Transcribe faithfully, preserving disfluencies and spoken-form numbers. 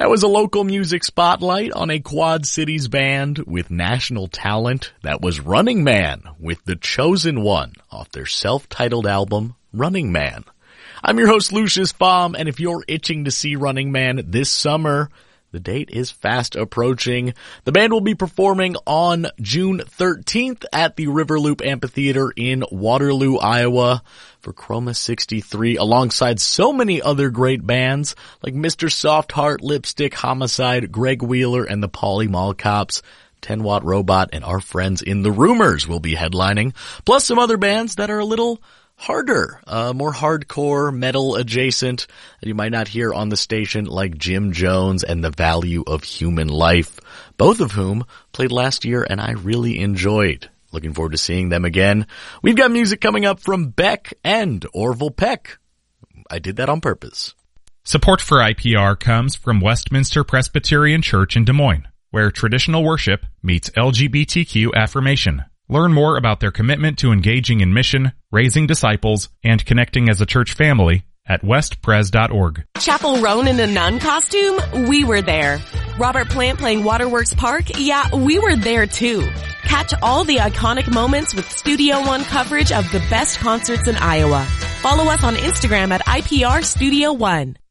That was a local music spotlight on a Quad Cities band with national talent. That was Running Man with The Chosen One off their self-titled album, Running Man. I'm your host, Lucius Baum, and if you're itching to see Running Man this summer, the date is fast approaching. The band will be performing on June thirteenth at the Riverloop Amphitheater in Waterloo, Iowa for Chroma sixty-three, alongside so many other great bands like Mister Soft Heart, Lipstick, Homicide, Greg Wheeler, and the Polly Mall Cops. ten watt Robot and our friends in The Rumors will be headlining, plus some other bands that are a little harder, uh, more hardcore, metal adjacent that you might not hear on the station, like Jim Jones and The Value of Human Life, both of whom played last year and I really enjoyed. Looking forward to seeing them again. We've got music coming up from Beck and Orville Peck. I did that on purpose. Support for I P R comes from Westminster Presbyterian Church in Des Moines, where traditional worship meets L G B T Q affirmation. Learn more about their commitment to engaging in mission, raising disciples, and connecting as a church family at west pres dot org. Chapel Roan in a nun costume? We were there. Robert Plant playing Waterworks Park? Yeah, we were there too. Catch all the iconic moments with Studio One coverage of the best concerts in Iowa. Follow us on Instagram at I P R Studio One.